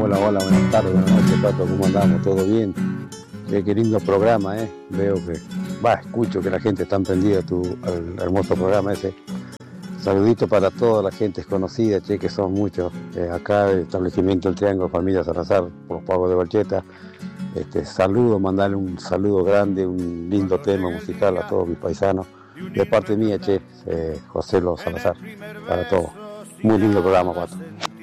Hola, hola, buenas tardes, buenas noches, Pato, ¿cómo andamos? ¿Todo bien? Qué lindo programa, ¿eh? Veo que, escucho que la gente está prendida al hermoso programa ese. Saludito para toda la gente conocida, che, que son muchos. Acá, el establecimiento El Triángulo, familia Salazar, por los pagos de Barcheta. Mandarle un saludo grande, un lindo tema musical a todos mis paisanos. De parte mía, che, José Los Salazar, para todos. Muy lindo programa, Pato.